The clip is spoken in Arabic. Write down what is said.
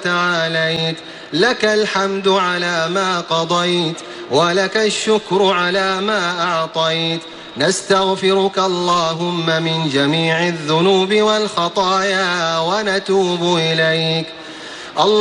تعاليت، لك الحمد على ما قضيت، ولك الشكر على ما أعطيت. نستغفرك اللهم من جميع الذنوب والخطايا ونتوب إليك.